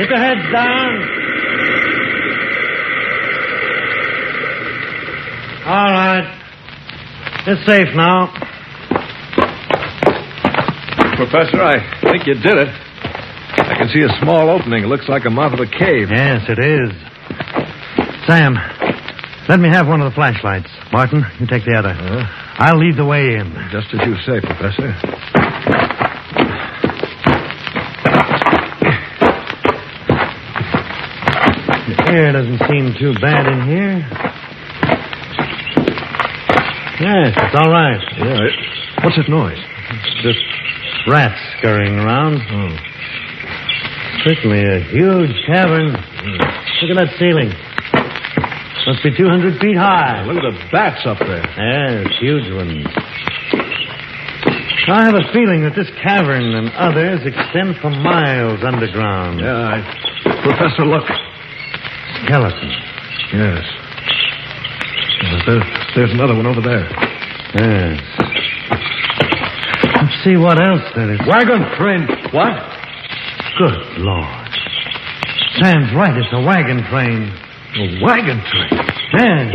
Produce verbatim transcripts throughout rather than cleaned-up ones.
Get your heads down. All right. It's safe now. Professor, I think you did it. I can see a small opening. It looks like a mouth of a cave. Yes, it is. Sam, let me have one of the flashlights. Martin, you take the other. Uh, I'll lead the way in. just as you say, Professor. The air doesn't seem too bad in here. Yes, it's all right. Yeah, it, what's that noise? Just rats scurrying around. Oh. Certainly a huge cavern. Mm. Look at that ceiling. Must be two hundred feet high. Look at the bats up there. Yes, huge ones. I have a feeling that this cavern and others extend for miles underground. Yeah, I... Professor, look. Skeleton. Yes. yes there's, there's another one over there. Yes. Let's see what else there is. Wagon train. What? Good Lord. Sam's right. It's a wagon train. A wagon train? Yes.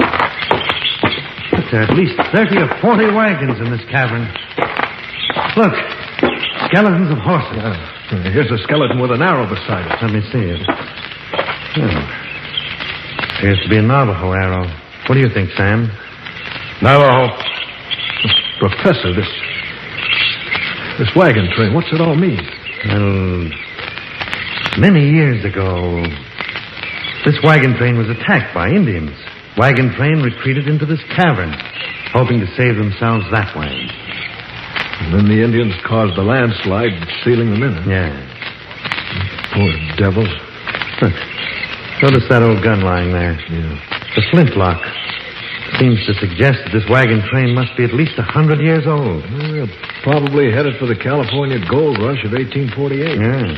But there are at least thirty or forty wagons in this cavern. Look. Skeletons of horses. Yeah. Here's a skeleton with an arrow beside it. Let me see it. Oh. Appears to be a Navajo arrow. What do you think, Sam? Navajo. Professor, this... This wagon train, what's it all mean? Well, many years ago, this wagon train was attacked by Indians. Wagon train retreated into this cavern, hoping to save themselves that way. And then the Indians caused the landslide, sealing them in. Yeah. Poor devils. Look. Notice that old gun lying there. Yeah. The flintlock. Seems to suggest that this wagon train must be at least a hundred years old. Well, probably headed for the California gold rush of eighteen forty-eight. Yeah.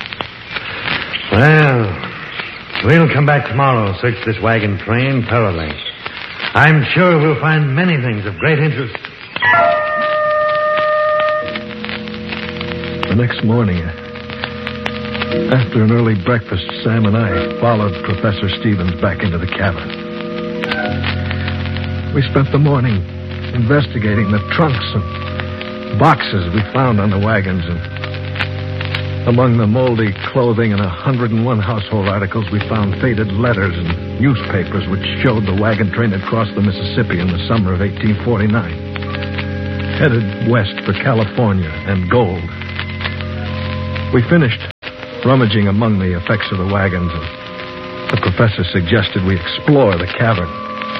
Well, we'll come back tomorrow, search this wagon train thoroughly. I'm sure we'll find many things of great interest. The next morning, after an early breakfast, Sam and I followed Professor Stevens back into the cabin. We spent the morning investigating the trunks and boxes we found on the wagons, and among the moldy clothing and a hundred and one household articles, we found faded letters and newspapers which showed the wagon train had crossed the Mississippi in the summer of eighteen forty-nine, headed west for California and gold. We finished rummaging among the effects of the wagons, and the professor suggested we explore the cavern.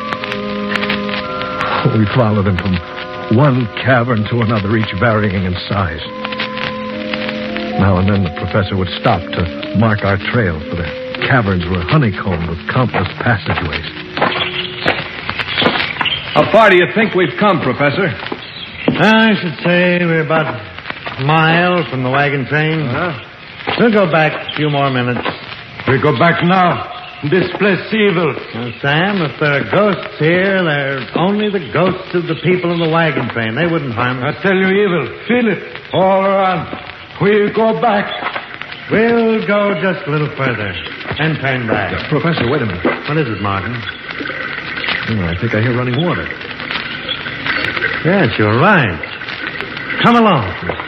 We followed him from one cavern to another, each varying in size. Now and then the professor would stop to mark our trail, for the caverns were honeycombed with countless passageways. How far do you think we've come, Professor? I should say we're about a mile from the wagon train. Uh-huh. We'll go back a few more minutes. We go back now. This place is evil. Now, Sam, if there are ghosts here, they're only the ghosts of the people in the wagon train. They wouldn't harm us. I tell you, evil. Feel it all around. We'll go back. We'll go just a little further and turn back. Uh, Professor, wait a minute. What is it, Martin? Oh, I think I hear running water. Yes, you're right. Come along.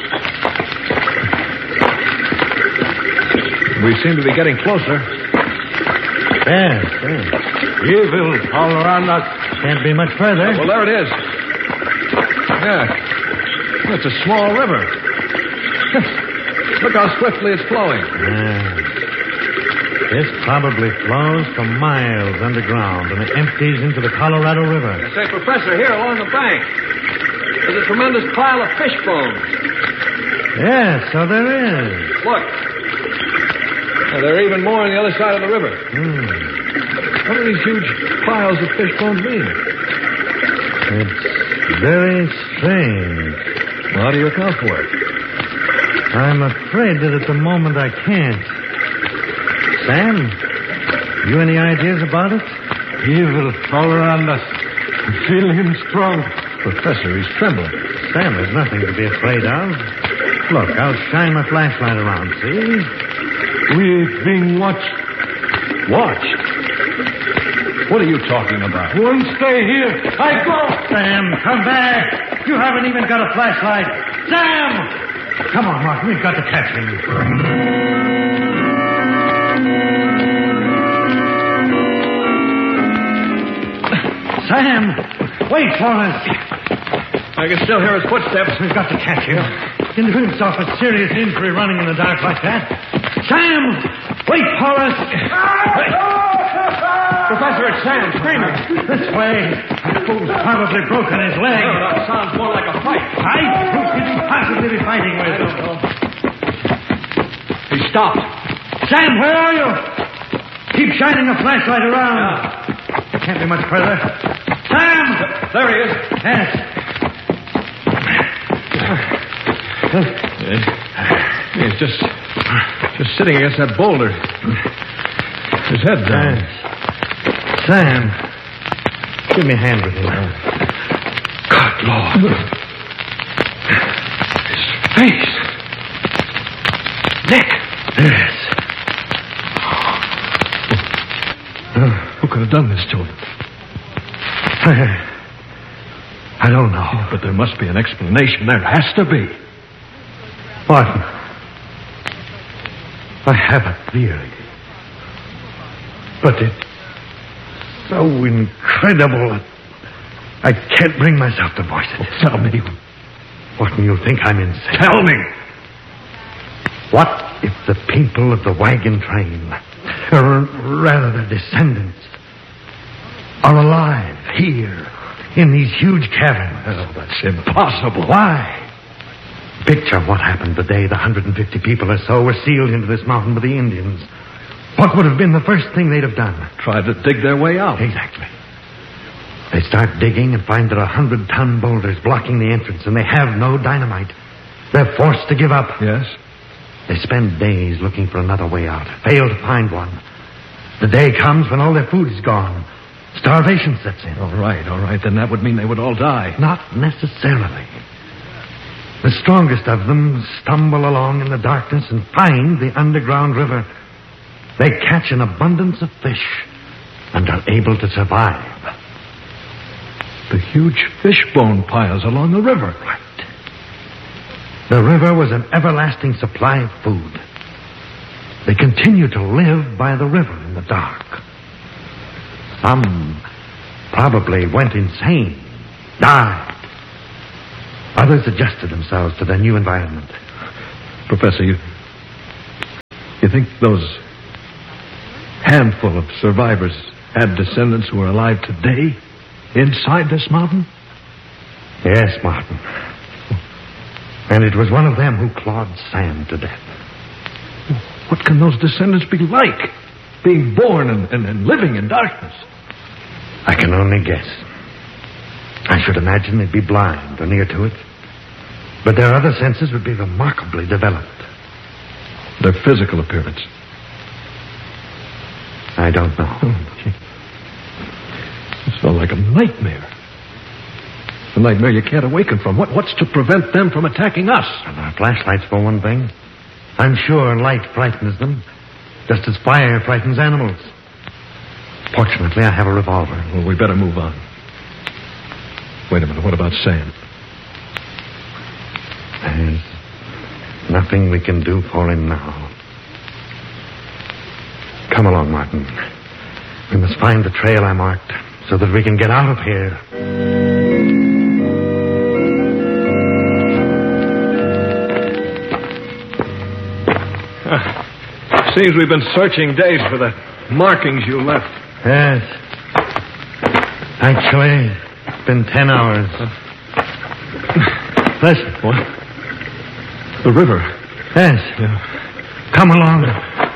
We seem to be getting closer. Yes, yes. Evil all around us. Can't be much further. Well, there it is. Yeah. It's a small river. Look how swiftly it's flowing. Yeah. This probably flows for miles underground, and it empties into the Colorado River. Say, Professor, here along the bank, there's a tremendous pile of fish bones. Yes, so there is. Look. Now, there are even more on the other side of the river. Hmm. What do these huge piles of fish bones mean? It's very strange. Well, how do you account for it? I'm afraid that at the moment I can't. Sam, you any ideas about it? Evil all around us. Feel him strong. Professor, he's trembling. Sam, there's nothing to be afraid of. Look, I'll shine my flashlight around, see? We're being watched. Watched? What are you talking about? Won't stay here. I go. Sam, come back. You haven't even got a flashlight. Sam! Come on, Martin. We've got to catch him. Sam! Wait for us. I can still hear his footsteps. We've got to catch him. He'll do himself a serious injury running in the dark like that. Sam! Wait for us. Professor, it's Sam screaming. This way. That fool's probably broken his leg. No, no, it sounds more like a fight. Fight? Who could he possibly be fighting with? I don't know. He stopped. Sam, where are you? Keep shining the flashlight around. Yeah. It can't be much further. Sam! There he is. Yes. He's just, just sitting against that boulder. His head down. Yes. Sam, give me a hand with him. God, Lord. His face. Neck. Yes. Who could have done this to him? I don't know. But there must be an explanation. There has to be. Martin, I have a theory. But it's so incredible that I can't bring myself to voice it. Oh, tell me. Martin, you think I'm insane. Tell me. What if the people of the wagon train, or rather their descendants, are alive here in these huge caverns? Oh, that's impossible. Why? Picture what happened the day the one hundred fifty people or so were sealed into this mountain by the Indians. What would have been the first thing they'd have done? Tried to dig their way out. Exactly. They start digging and find there are hundred-ton boulders blocking the entrance, and they have no dynamite. They're forced to give up. Yes? They spend days looking for another way out, fail to find one. The day comes when all their food is gone. Starvation sets in. All right, all right. Then that would mean they would all die. Not necessarily. The strongest of them stumble along in the darkness and find the underground river. They catch an abundance of fish and are able to survive. The huge fish bone piles along the river. Right. The river was an everlasting supply of food. They continue to live by the river in the dark. Some probably went insane, died. Others adjusted themselves to their new environment. Professor, you... You think those handful of survivors had descendants who are alive today inside this mountain? Yes, Martin. And it was one of them who clawed Sam to death. What can those descendants be like? Being born and, and, and living in darkness. I can only guess. I should imagine they'd be blind or near to it. But their other senses would be remarkably developed. Their physical appearance. I don't know. Oh, gee. This felt like a nightmare. A nightmare you can't awaken from. What, what's to prevent them from attacking us? And our flashlights, for one thing. I'm sure light frightens them, just as fire frightens animals. Fortunately, I have a revolver. Well, we better move on. Wait a minute. What about Sam? There's nothing we can do for him now. Come along, Martin. We must find the trail I marked so that we can get out of here. Uh, seems we've been searching days for the markings you left. Yes. Actually, it's been ten hours. Listen. What? The river. Yes. Yeah. Come along.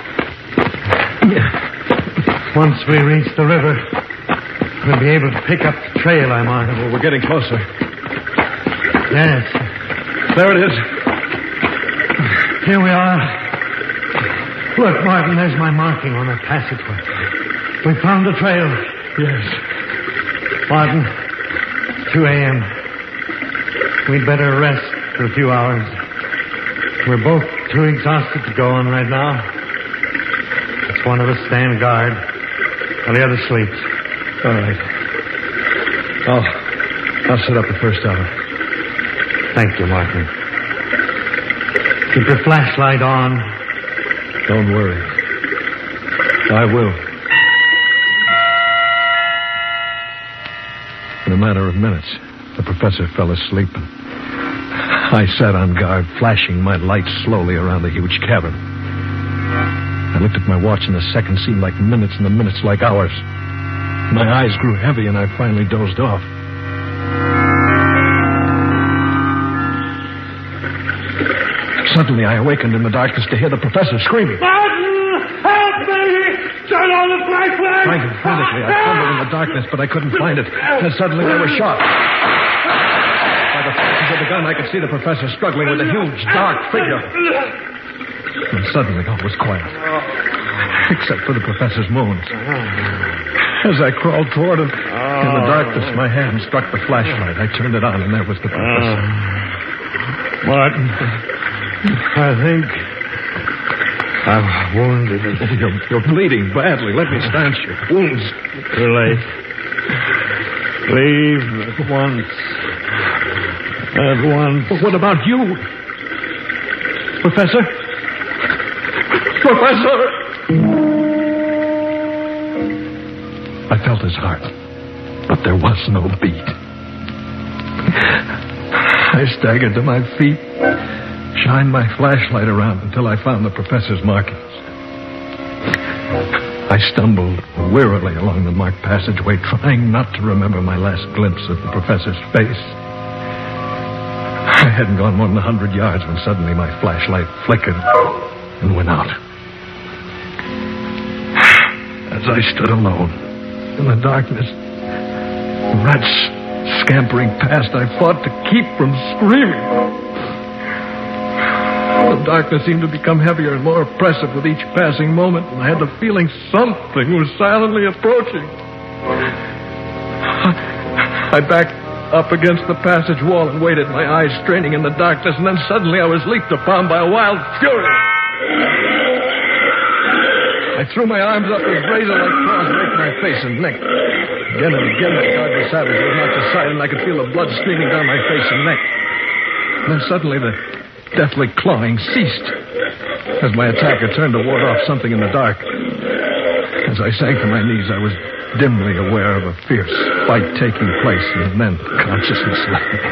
Once we reach the river, we'll be able to pick up the trail I marked. Well, we're getting closer. Yes. There it is. Here we are. Look, Martin, there's my marking on that passageway. We found the trail. Yes. Martin, two a.m. We'd better rest for a few hours. We're both too exhausted to go on right now. one of us stand guard while the other sleeps. All right. I'll, I'll set up the first hour. Thank you, Martin. Keep your flashlight on. Don't worry. I will. In a matter of minutes, the professor fell asleep, and I sat on guard, flashing my light slowly around the huge cavern. I looked at my watch, and the seconds seemed like minutes, and the minutes like hours. My eyes grew heavy, and I finally dozed off. Suddenly, I awakened in the darkness to hear the professor screaming. Martin! Help me! Turn on the flashlight! Trying frantically, I fumbled in the darkness, but I couldn't find it. And suddenly, I was shot. By the flashes of the gun, I could see the professor struggling with a huge, dark figure. And suddenly, all was quiet. Except for the professor's moans. As I crawled toward him, in the darkness, my hand struck the flashlight. I turned it on, and there was the professor. Martin, I think I'm wounded. Oh, you're, you're bleeding badly. Let me stanch your wounds. Too late. Leave at once. At once. But what about you? Professor? Professor! I felt his heart, but there was no beat. I staggered to my feet, shined my flashlight around until I found the professor's markings. I stumbled wearily along the marked passageway, trying not to remember my last glimpse of the professor's face. I hadn't gone more than a hundred yards when suddenly my flashlight flickered and went out. As I stood alone in the darkness, the rats scampering past, I fought to keep from screaming. The darkness seemed to become heavier and more oppressive with each passing moment, and I had the feeling something was silently approaching. I backed up against the passage wall and waited, my eyes straining in the darkness, and then suddenly I was leaped upon by a wild fury. I threw my arms up as razor-like claws raked my face and neck. Again and again, the guard was savage was knocked aside, and I could feel the blood streaming down my face and neck. And then suddenly the deathly clawing ceased as my attacker turned to ward off something in the dark. As I sank to my knees, I was dimly aware of a fierce fight taking place, and then consciousness left me.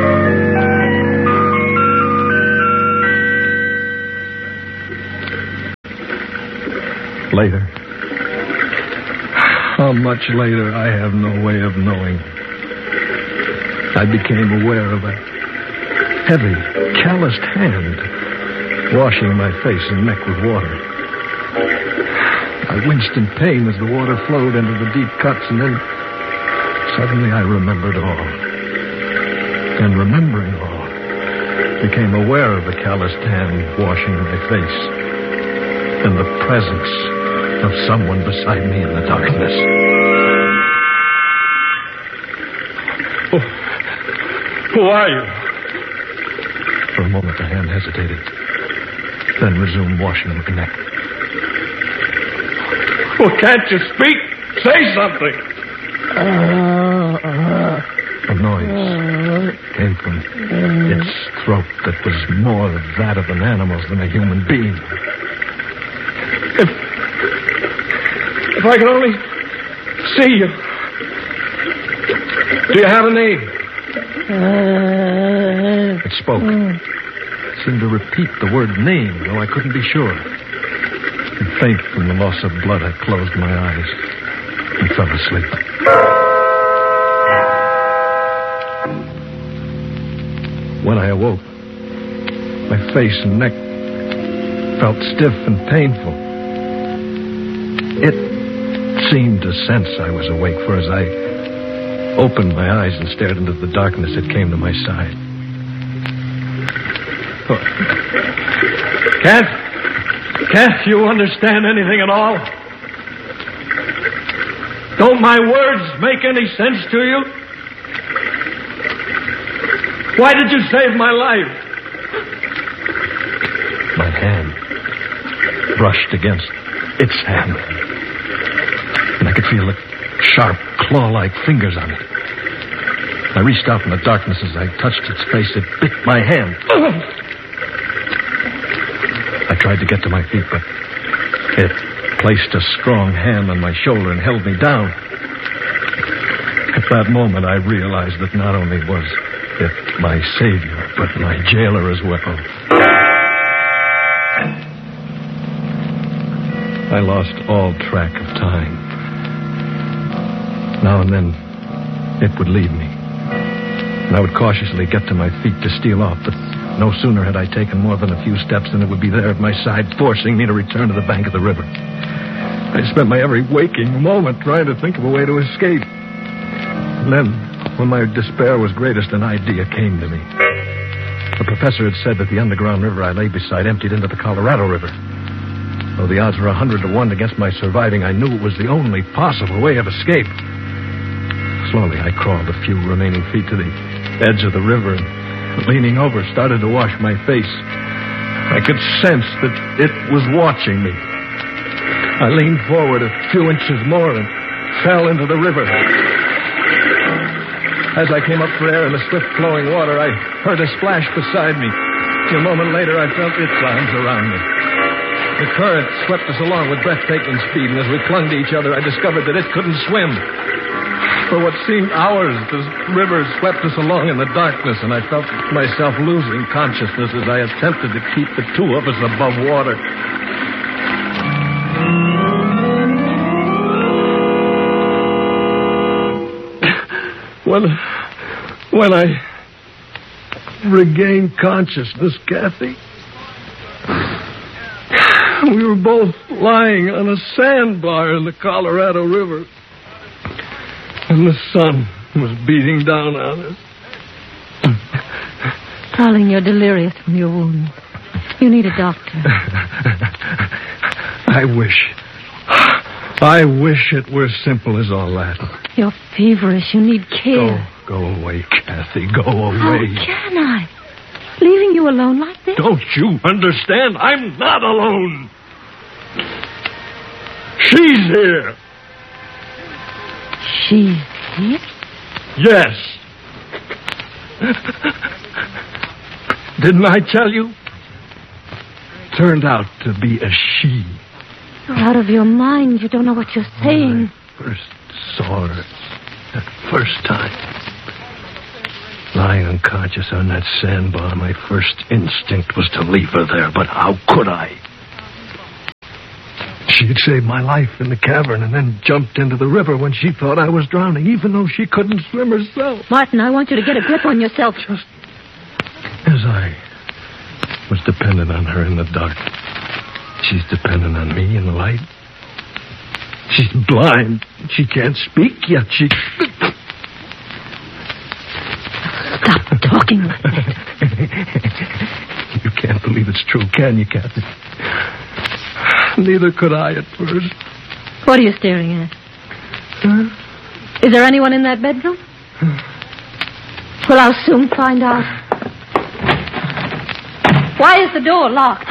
Later. How much later, I have no way of knowing. I became aware of a heavy, calloused hand washing my face and neck with water. I winced in pain as the water flowed into the deep cuts, and then suddenly I remembered all. And remembering all, became aware of the calloused hand washing my face and the presence of someone beside me in the darkness. Oh, who are you? For a moment, the hand hesitated, then resumed washing the neck. Oh, can't you speak? Say something. A noise came from its throat that was more that of an animal's than a human being. If, if I could only see you. Do you have a name? It spoke. It seemed to repeat the word name, though I couldn't be sure. And faint from the loss of blood, I closed my eyes and fell asleep. When I awoke, my face and neck felt stiff and painful. It seemed to sense I was awake, for as I opened my eyes and stared into the darkness, it came to my side. Oh. Can't, can't you understand anything at all? Don't my words make any sense to you? Why did you save my life? My hand brushed against its hand. And I could feel the sharp, claw-like fingers on it. I reached out in the darkness. As I touched its face, it bit my hand. I tried to get to my feet, but it placed a strong hand on my shoulder and held me down. At that moment, I realized that not only was it my savior, but my jailer as well. I lost all track of time. Now and then, it would leave me. And I would cautiously get to my feet to steal off, but no sooner had I taken more than a few steps than it would be there at my side, forcing me to return to the bank of the river. I spent my every waking moment trying to think of a way to escape. And then, when my despair was greatest, an idea came to me. The professor had said that the underground river I lay beside emptied into the Colorado River. Though the odds were a hundred to one against my surviving, I knew it was the only possible way of escape. Slowly, I crawled a few remaining feet to the edge of the river and, leaning over, started to wash my face. I could sense that it was watching me. I leaned forward a few inches more and fell into the river. As I came up for air in the swift-flowing water, I heard a splash beside me. A moment later, I felt its arms around me. The current swept us along with breathtaking speed, and as we clung to each other, I discovered that it couldn't swim. For what seemed hours, the river swept us along in the darkness, and I felt myself losing consciousness as I attempted to keep the two of us above water. When, when I regained consciousness, Kathy, we were both lying on a sandbar in the Colorado River. And the sun was beating down on us. Darling, you're delirious from your wound. You need a doctor. I wish. I wish it were simple as all that. You're feverish. You need care. Go, go away, Kathy. Go away. How can I? Leaving you alone like this? Don't you understand? I'm not alone. She's here. She's here? Yes. Didn't I tell you? Turned out to be a she. You're out of your mind. You don't know what you're saying. When I first saw her, that first time, lying unconscious on that sandbar, my first instinct was to leave her there, but how could I? She had saved my life in the cavern and then jumped into the river when she thought I was drowning, even though she couldn't swim herself. Martin, I want you to get a grip on yourself. Just as I was dependent on her in the dark, she's dependent on me in the light. She's blind. She can't speak, yet she... Stop talking like that. You can't believe it's true, can you, Kathy? Neither could I at first. What are you staring at? Huh? Is there anyone in that bedroom? Well, I'll soon find out. Why is the door locked?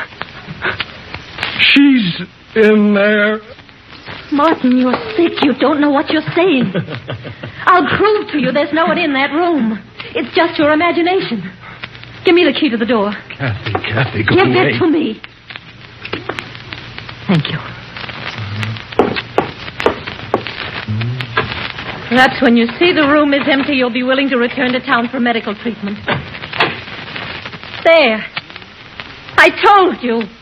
She's in there. Martin, you're sick. You don't know what you're saying. I'll prove to you there's no one in that room. It's just your imagination. Give me the key to the door. Kathy, Kathy, go Give away. it to me. Thank you. Perhaps when you see the room is empty, you'll be willing to return to town for medical treatment. There. I told you.